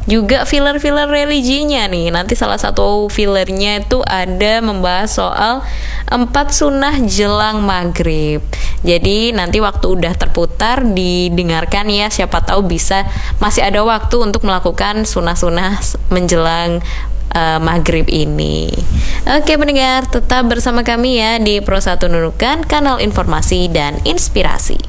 juga filler-filler religinya nih. Nanti salah satu fillernya itu ada membahas soal 4 sunnah jelang maghrib. Jadi nanti waktu udah terputar didengarkan ya, siapa tahu bisa masih ada waktu untuk melakukan sunnah-sunnah menjelang maghrib ini. Oke pendengar, tetap bersama kami ya di Pro 1 Nunukan, kanal informasi dan inspirasi.